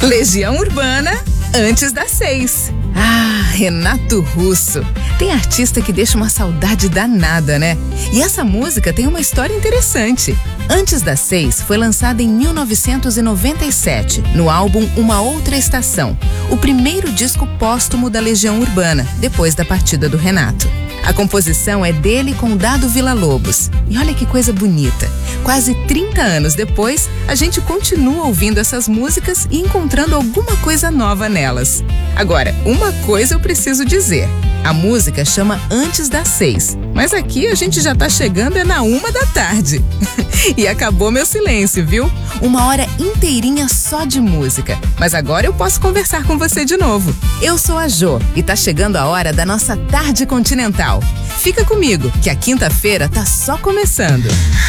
Legião Urbana, antes das 6. Ah, Renato Russo. Tem artista que deixa uma saudade danada, né? E essa música tem uma história interessante. Antes das 6 foi lançada em 1997, no álbum Uma Outra Estação, o primeiro disco póstumo da Legião Urbana, depois da partida do Renato. A composição é dele com Dado Villa-Lobos. E olha que coisa bonita. Quase 30 anos depois, a gente continua ouvindo essas músicas e encontrando alguma coisa nova nelas. Agora, uma coisa eu preciso dizer. A música chama Antes das 6, mas aqui a gente já tá chegando na 1 da tarde. E acabou meu silêncio, viu? 1 hora inteirinha só de música. Mas agora eu posso conversar com você de novo. Eu sou a Jo e tá chegando a hora da nossa Tarde Continental. Fica comigo, que a quinta-feira tá só começando.